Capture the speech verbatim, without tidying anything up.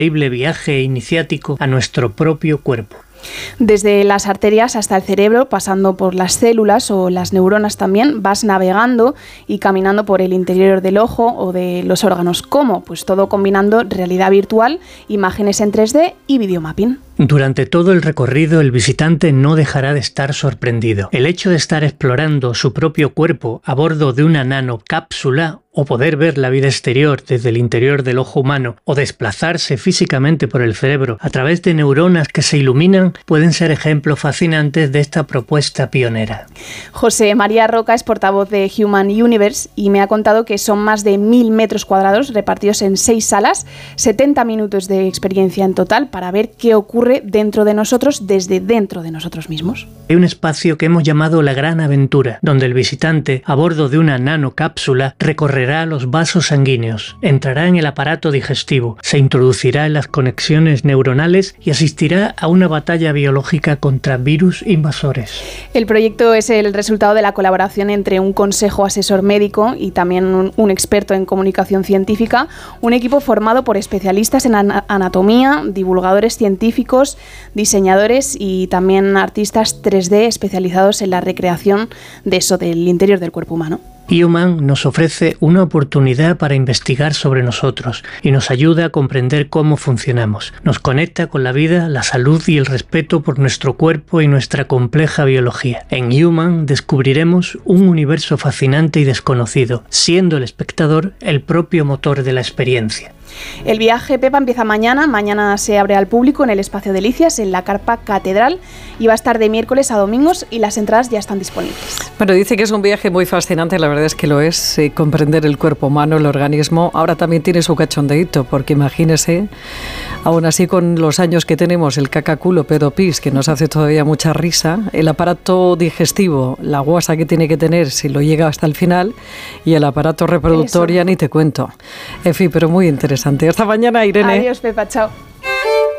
increíble viaje iniciático a nuestro propio cuerpo. Desde las arterias hasta el cerebro, pasando por las células o las neuronas también, vas navegando y caminando por el interior del ojo o de los órganos. ¿Cómo? Pues todo combinando realidad virtual, imágenes en tres D y videomapping. Durante todo el recorrido, el visitante no dejará de estar sorprendido. El hecho de estar explorando su propio cuerpo a bordo de una nanocápsula, o poder ver la vida exterior desde el interior del ojo humano, o desplazarse físicamente por el cerebro a través de neuronas que se iluminan, pueden ser ejemplos fascinantes de esta propuesta pionera. José María Roca es portavoz de Human Universe y me ha contado que son más de mil metros cuadrados repartidos en seis salas, setenta minutos de experiencia en total para ver qué ocurre dentro de nosotros desde dentro de nosotros mismos. Hay un espacio que hemos llamado la Gran Aventura, donde el visitante, a bordo de una nanocápsula, recorrerá los vasos sanguíneos, entrará en el aparato digestivo, se introducirá en las conexiones neuronales y asistirá a una batalla biológica contra virus invasores. El proyecto es el resultado de la colaboración entre un consejo asesor médico y también un, un experto en comunicación científica, un equipo formado por especialistas en an- anatomía, divulgadores científicos, diseñadores y también artistas tres D especializados en la recreación de eso, del interior del cuerpo humano. Human nos ofrece una oportunidad para investigar sobre nosotros y nos ayuda a comprender cómo funcionamos. Nos conecta con la vida, la salud y el respeto por nuestro cuerpo y nuestra compleja biología. En Human descubriremos un universo fascinante y desconocido, siendo el espectador el propio motor de la experiencia. El viaje, Pepa, empieza mañana. Mañana se abre al público en el Espacio Delicias, en la Carpa Catedral, y va a estar de miércoles a domingos y las entradas ya están disponibles. Bueno, dice que es un viaje muy fascinante, la verdad es que lo es, eh, comprender el cuerpo humano, el organismo. Ahora también tiene su cachondeíto, porque imagínese, aún así con los años que tenemos, el cacaculo pedopis, que nos hace todavía mucha risa, el aparato digestivo, la guasa que tiene que tener si lo llega hasta el final, y el aparato reproductor ya ni te cuento. En fin, pero muy interesante. Hasta mañana, Irene. Adiós, Pepa, chao.